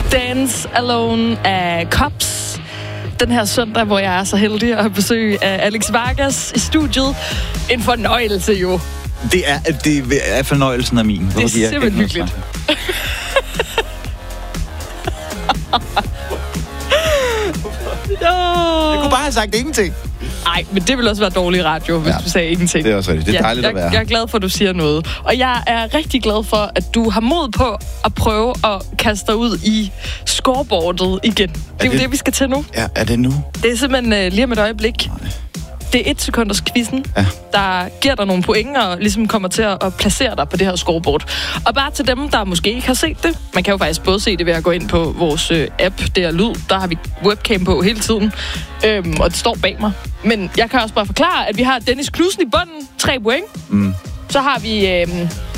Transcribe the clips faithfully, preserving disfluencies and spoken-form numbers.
Dance Alone af Cops. Den her søndag, hvor jeg er så heldig at have besøg af Alex Vargas i studiet. En fornøjelse jo. Det er, det er fornøjelsen af min. Det er simpelthen hyggeligt. Jeg kunne bare have sagt ingenting. Nej, men det ville også være dårlig radio, hvis ja, du sagde ingenting. Det er også rigtigt. Det er dejligt ja, at være. Jeg, jeg er glad for, at du siger noget. Og jeg er rigtig glad for, at du har mod på at prøve at kaste dig ud i scoreboardet igen. Det er, er jo det, det, vi skal til nu. Ja, er det nu? Det er simpelthen uh, lige om et øjeblik. Nej. Det er et sekunders quizzen, ja, der giver dig nogle point og ligesom kommer til at placere dig på det her scoreboard. Og bare til dem, der måske ikke har set det. Man kan jo faktisk både se det ved at gå ind på vores øh, app, der Lyd. Der har vi webcam på hele tiden. Øhm, og det står bag mig. Men jeg kan også bare forklare, at vi har Dennis Knudsen i bunden. Tre point. Mm. Så har vi øh,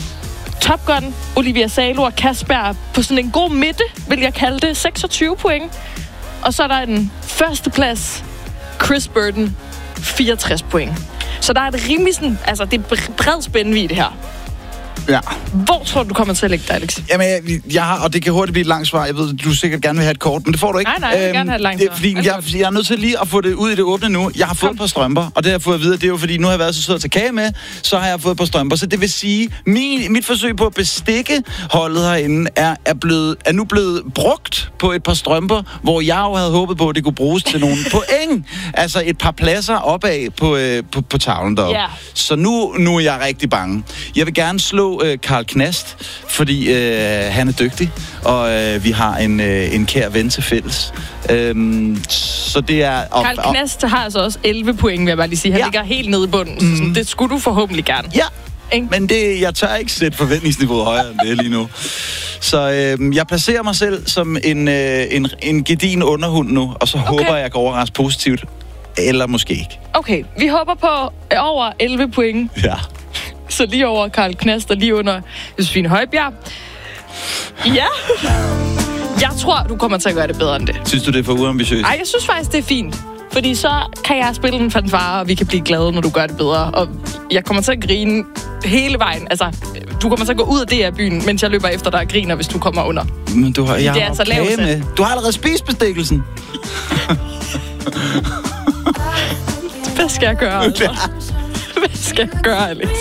Top Gun, Olivia Salo og Kasper på sådan en god midte, vil jeg kalde det. seksogtyve point. Og så er der en førsteplads, Chris Burden, fireogtres point. Så der er et rimelig sådan, altså det er bred spændende i det her. Ja. Hvor tror du, du kommer til at lægge dig, Alex? Jamen, jeg, jeg har, og det kan hurtigt blive et langt svar. Jeg ved, du sikkert gerne vil have et kort, men det får du ikke. Nej, nej, jeg vil æm, gerne have et langt svar. Fordi jeg, jeg er nødt til lige at få det ud i det åbne nu. Jeg har fået et par strømper, og det har jeg fået at vide, det er jo fordi, nu har jeg været så sød at tage kage med, så har jeg fået et par strømper. Så det vil sige, min, mit forsøg på at bestikke holdet herinde er, er, blevet, er nu blevet brugt på et par strømper, hvor jeg jo havde håbet på, at det kunne bruges til nogle point. Altså et par pladser opad på, øh, på, på tavlen deroppe. Yeah. Så nu, nu er jeg rigtig bange. Jeg vil gerne slå øh, Karl Knast, fordi øh, han er dygtig, og øh, vi har en, øh, en kær ven til fælles. Øhm, så det er... Og, Karl Knast har altså også elleve point, vil jeg bare lige sige. Han ja. ligger helt nede i bunden, mm. så det skulle du forhåbentlig gerne. Ja, ikke? Men det, jeg tør ikke sætte forventningsniveauet højere end det lige nu. Så øh, jeg placerer mig selv som en, øh, en, en gedin underhund nu, og så okay. håber jeg, jeg kan overraske positivt. Eller måske ikke. Okay, vi håber på over elleve point. Ja. Så lige over Karl Knast og lige under Josefine Højbjerg. Ja. Jeg tror, du kommer til at gøre det bedre end det. Synes du, det er for uambitiøst? Nej, jeg synes faktisk, det er fint. Fordi så kan jeg spille en fanfare, og vi kan blive glade, når du gør det bedre. Og jeg kommer til at grine hele vejen. Altså, du kommer til at gå ud af det her byen, mens jeg løber efter dig og griner, hvis du kommer under. Men du har, jeg det er har altså kage med. Du har allerede spist bestikkelsen. Hvad skal jeg gøre, altså? Hvad skal jeg gøre, Alex?